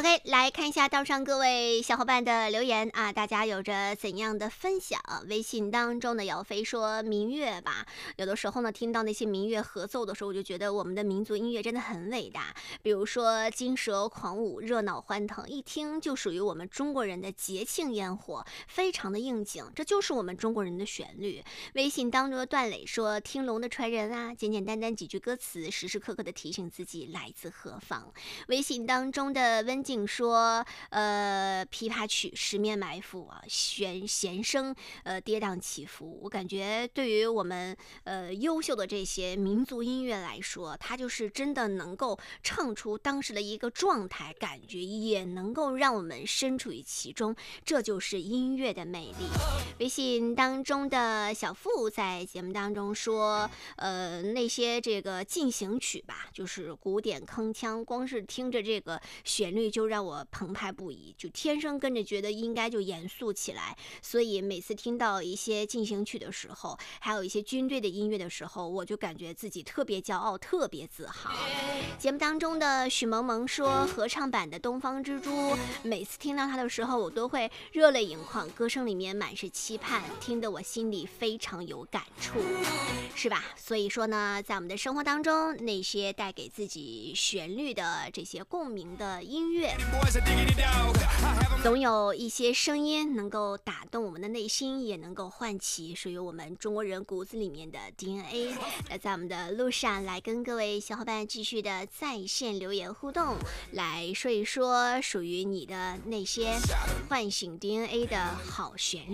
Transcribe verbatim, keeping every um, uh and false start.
OK， 来看一下道上各位小伙伴的留言啊，大家有着怎样的分享？微信当中的姚飞说民乐吧，有的时候呢，听到那些民乐合奏的时候，我就觉得我们的民族音乐真的很伟大。比如说金蛇狂舞，热闹欢腾，一听就属于我们中国人的节庆烟火，非常的应景，这就是我们中国人的旋律。微信当中的段磊说听龙的传人啊，简简单单几句歌词，时时刻刻的提醒自己来自何方。微信当中的温静说，呃，琵琶曲十面埋伏啊，弦弦声呃跌宕起伏。我感觉对于我们呃优秀的这些民族音乐来说，它就是真的能够唱出当时的一个状态，感觉也能够让我们身处于其中，这就是音乐的魅力。微信当中的小付在节目当中说，呃，那些这个进行曲吧，就是古典铿锵，光是听着这个旋律就让我澎湃不已，就天生跟着觉得应该就严肃起来。所以每次听到一些进行曲的时候，还有一些军队的音乐的时候，我就感觉自己特别骄傲，特别自豪。节目当中的许萌萌说，合唱版的《东方之珠》，每次听到它的时候，我都会热泪盈眶，歌声里面满是期盼，听得我心里非常有感触，是吧？所以说呢，在我们的生活当中，那些带给自己旋律的这些共鸣的音乐，总有一些声音能够打动我们的内心，也能够唤起属于我们中国人骨子里面的 D N A。 那在我们的路上来跟各位小伙伴继续的在线留言互动，来说一说属于你的那些唤醒 D N A 的好旋律。